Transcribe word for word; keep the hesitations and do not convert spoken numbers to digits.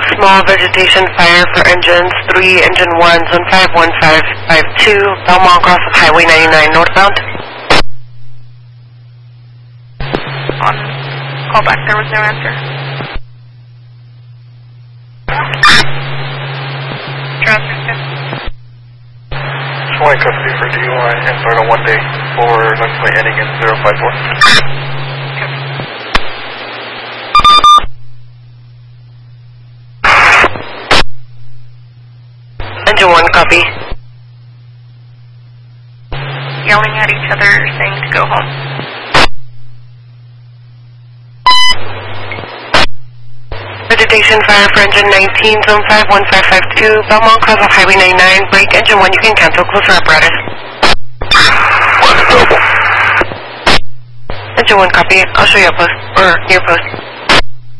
Small vegetation fire for engines three, engine one, zone five one five five two, Belmont cross of Highway ninety-nine northbound. On callback, there was no answer. Transmission. Twenty custody for D U I and start on one day for license plate ending in zero five four. Engine one, copy. Yelling at each other, saying to go home. Vegetation fire for engine nineteen, zone five one five five two, Belmont cross of Highway ninety-nine. Brake engine one, you can cancel. Closer apparatus. One available. Engine one, copy. I'll show you a post, or near post.